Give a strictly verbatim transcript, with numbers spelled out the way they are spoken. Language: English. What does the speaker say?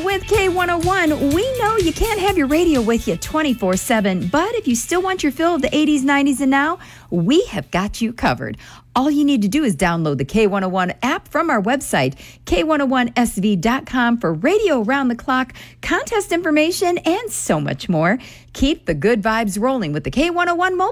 with K one oh one. We know you can't have your radio with you twenty-four seven, but if you still want your fill of the eighties, nineties, and now, we have got you covered. All you need to do is download the K one oh one app from our website, K one oh one S V dot com, for radio around the clock, contest information, and so much more. Keep the good vibes rolling with the K one oh one mobile